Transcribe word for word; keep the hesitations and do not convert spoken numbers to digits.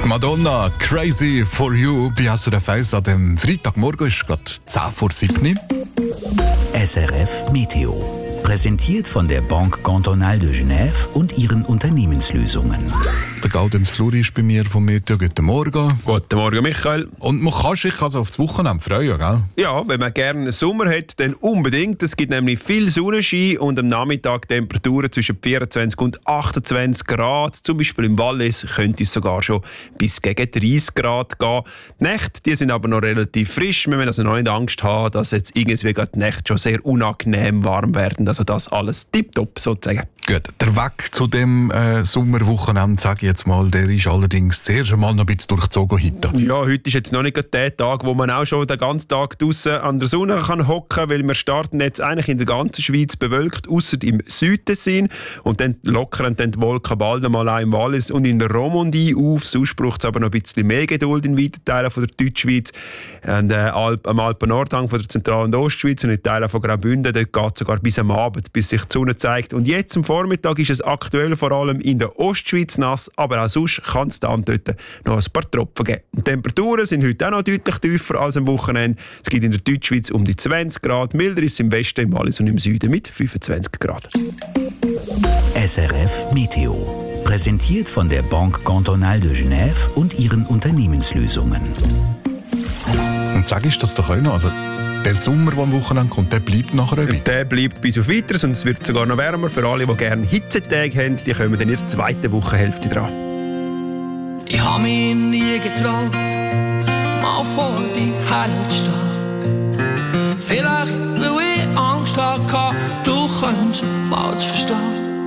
Madonna, Crazy for You bei S R F eins an dem Freitagmorgen ist gerade zehn vor sieben. S R F Meteo. Präsentiert von der Banque Cantonale de Genève und ihren Unternehmenslösungen. Der Gaudenz Fluri ist bei mir vom Meteo. Guten Morgen. Guten Morgen, Michael. Und man kann sich also auf das Wochenende freuen, gell? Ja, wenn man gerne Sommer hat, dann unbedingt. Es gibt nämlich viel Sonnenschein und am Nachmittag Temperaturen zwischen vierundzwanzig und achtundzwanzig Grad. Zum Beispiel im Wallis könnte es sogar schon bis gegen dreißig Grad gehen. Die Nächte die sind aber noch relativ frisch. Wir müssen also noch nicht Angst haben, dass jetzt irgendwie die Nächte schon sehr unangenehm warm werden. Also das alles tipptopp sozusagen. Gut, der Weg zu dem äh, Sommerwochenende, sage ich jetzt mal, der ist allerdings zuerst einmal noch ein bisschen durchzogen heute. Ja, heute ist jetzt noch nicht der Tag, wo man auch schon den ganzen Tag draussen an der Sonne kann hocken kann, weil wir starten jetzt eigentlich in der ganzen Schweiz bewölkt, ausser im Südtessin. Und dann lockern dann die Wolken bald einmal auch im Wallis und in der Romandie auf. Sonst braucht es aber noch ein bisschen mehr Geduld in weiten Teilen von der Deutschschweiz. Und, äh, Alp, am Alpen-Nordhang von der Zentral- und Ostschweiz und in Teilen von Graubünden, dort geht es sogar bis am Abend, bis sich die Sonne zeigt. Und jetzt am Vormittag ist es aktuell vor allem in der Ostschweiz nass, aber auch sonst kann es da und dort noch ein paar Tropfen geben. Die Temperaturen sind heute auch noch deutlich tiefer als am Wochenende. Es gibt in der Deutschschweiz um die zwanzig Grad, milder ist es im Westen, im Wallis und im Süden mit fünfundzwanzig Grad. S R F Meteo. Präsentiert von der Banque Cantonale de Genève und ihren Unternehmenslösungen. Und sag ich das doch auch noch, also der Sommer, der am Wochenende kommt, der bleibt nachher ein bisschen. Der bleibt bis auf Weiteres und es wird sogar noch wärmer. Für alle, die gerne Hitzetage haben, die kommen dann in der zweiten Wochenhälfte dran. Ich habe mich nie getraut, mal vor dir herzustehen. Vielleicht, weil ich Angst hatte, du könntest es falsch verstehen.